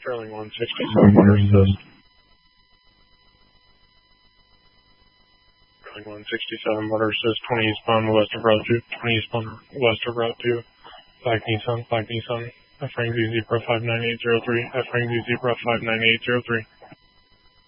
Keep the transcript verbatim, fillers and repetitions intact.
Sterling one sixty-seven, water assist. Sterling one sixty-seven, water assist, twenty eastbound, west of Route two, twenty eastbound, west of Route two. Flag Nissan, flag Nissan. F rank Z Zebra five nine eight zero three, F rank Z Zebra five nine eight zero three.